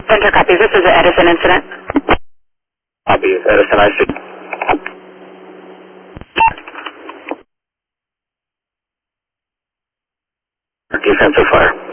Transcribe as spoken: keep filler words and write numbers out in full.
Center copies. This is an Edison incident. Copies. Edison, I see. Defensive fire.